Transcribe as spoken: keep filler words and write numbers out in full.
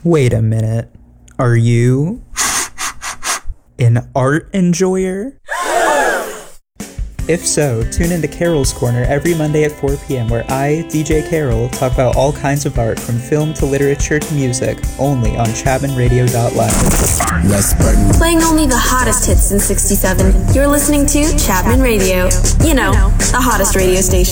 Wait a minute. Are you an art enjoyer? If so, tune into Carol's Corner every Monday at four p.m. where I, D J Carol, talk about all kinds of art from film to literature to music, only on Chapman Radio dot live. Playing only the hottest hits in sixty-seven, you're listening to Chapman Radio. You know, the hottest radio station.